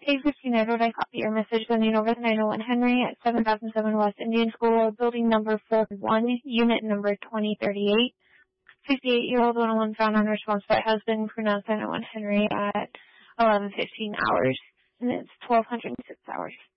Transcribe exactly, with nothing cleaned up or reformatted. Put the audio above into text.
Hey, Christina, I wrote I copy your message sending over to nine oh one Henry at seven thousand seven West Indian School Road, building number four one, unit number twenty thirty-eight. fifty-eight-year-old one oh one found unresponsive has been pronounced nine oh one Henry at eleven fifteen hours, and it's twelve oh six hours.